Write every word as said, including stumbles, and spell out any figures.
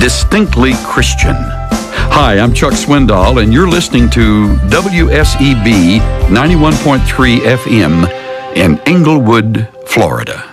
distinctly Christian. Hi, I'm Chuck Swindoll, and you're listening to W S E B ninety-one point three F M in Englewood, Florida.